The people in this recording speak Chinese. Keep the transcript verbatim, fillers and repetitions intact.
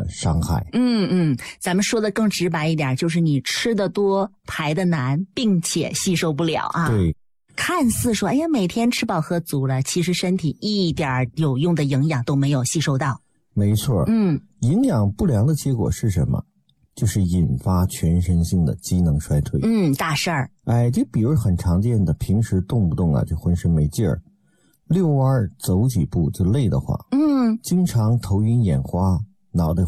的伤害。 嗯嗯，咱们说的更直白一点，就是你吃的多，排的难，并且吸收不了啊。 对。 看似说，哎呀，每天吃饱喝足了，其实身体一点有用的营养都没有吸收到。 没错。 嗯， 营养不良的结果是什么？就是引发全身性的机能衰退。 嗯，大事儿。 哎，就比如很常见的，平时动不动啊就浑身没劲儿，遛弯走几步就累得慌。 嗯， 经常头晕眼花，脑袋